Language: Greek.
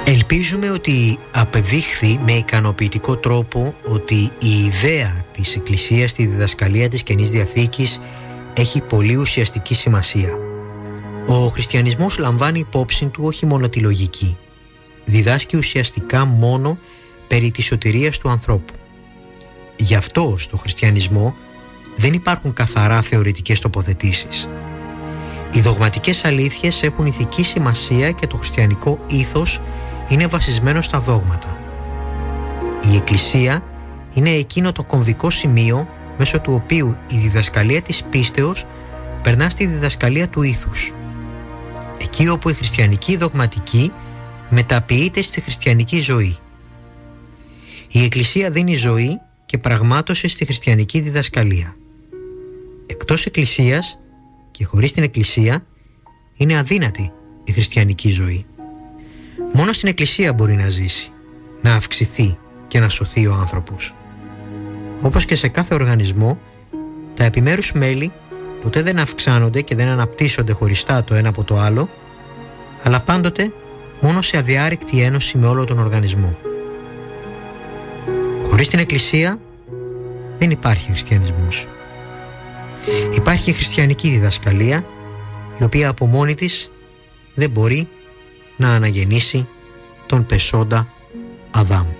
Ελπίζουμε ότι απεδείχθη με ικανοποιητικό τρόπο ότι η ιδέα της Εκκλησίας στη διδασκαλία της Καινής Διαθήκης έχει πολύ ουσιαστική σημασία. Ο χριστιανισμός λαμβάνει υπόψη του όχι μόνο τη λογική. Διδάσκει ουσιαστικά μόνο περί της σωτηρίας του ανθρώπου. Γι' αυτό στο χριστιανισμό δεν υπάρχουν καθαρά θεωρητικές τοποθετήσεις. Οι δογματικές αλήθειες έχουν ηθική σημασία και το χριστιανικό ήθος είναι βασισμένο στα δόγματα. Η Εκκλησία είναι εκείνο το κομβικό σημείο μέσω του οποίου η διδασκαλία της πίστεως περνά στη διδασκαλία του ήθους. Εκεί όπου η χριστιανική δογματική μεταποιείται στη χριστιανική ζωή. Η Εκκλησία δίνει ζωή και πραγμάτωση στη χριστιανική διδασκαλία. Εκτός Εκκλησίας και χωρίς την Εκκλησία είναι αδύνατη η χριστιανική ζωή. Μόνο στην Εκκλησία μπορεί να ζήσει, να αυξηθεί και να σωθεί ο άνθρωπος. Όπως και σε κάθε οργανισμό, τα επιμέρους μέλη ποτέ δεν αυξάνονται και δεν αναπτύσσονται χωριστά το ένα από το άλλο, αλλά πάντοτε μόνο σε αδιάρρηκτη ένωση με όλο τον οργανισμό. Χωρίς την Εκκλησία δεν υπάρχει χριστιανισμός. Υπάρχει χριστιανική διδασκαλία, η οποία από μόνη της δεν μπορεί να αναγεννήσει τον πεσόντα Αδάμ.